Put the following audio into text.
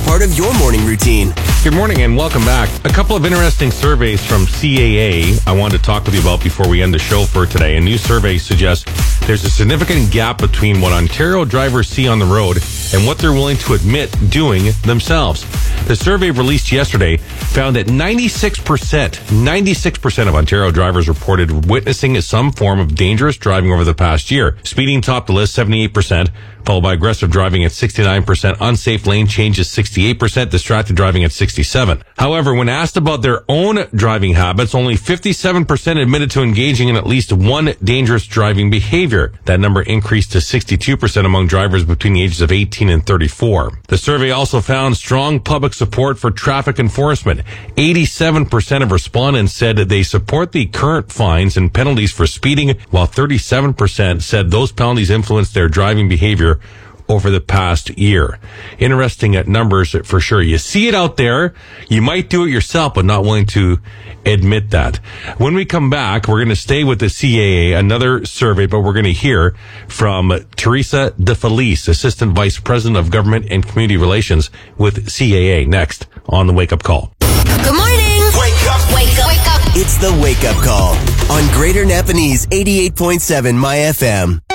part of your morning routine. Good morning and welcome back. A couple of interesting surveys from CAA I wanted to talk with you about before we end the show for today. A new survey suggests there's a significant gap between what Ontario drivers see on the road and what they're willing to admit doing themselves. The survey released yesterday found that 96% of Ontario drivers reported witnessing some form of dangerous driving over the past year. Speeding topped the list, 78%, followed by aggressive driving at 69%, unsafe lane changes 68%, distracted driving at 67%. However, when asked about their own driving habits, only 57% admitted to engaging in at least one dangerous driving behavior. That number increased to 62% among drivers between the ages of 18 and 34. The survey also found strong public support for traffic enforcement. 87% of respondents said that they support the current fines and penalties for speeding, while 37% said those penalties influenced their driving behavior over the past year. Interesting numbers for sure. You see it out there. You might do it yourself, but not willing to admit that. When we come back, we're going to stay with the CAA, another survey, but we're going to hear from Teresa DeFelice, Assistant Vice President of Government and Community Relations with CAA, next on the Wake Up Call. Good morning. Wake up. Wake up. Wake up. It's the Wake Up Call on Greater Napanese 88.7 My FM.